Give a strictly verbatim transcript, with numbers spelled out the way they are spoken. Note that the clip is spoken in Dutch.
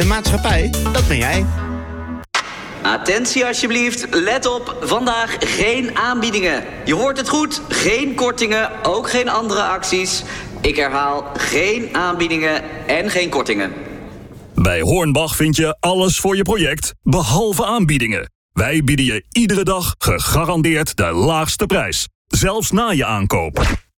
maatschappij, dat ben jij. Attentie alsjeblieft, let op, vandaag geen aanbiedingen. Je hoort het goed, geen kortingen, ook geen andere acties. Ik herhaal, geen aanbiedingen en geen kortingen. Bij Hornbach vind je alles voor je project, behalve aanbiedingen. Wij bieden je iedere dag gegarandeerd de laagste prijs, zelfs na je aankoop.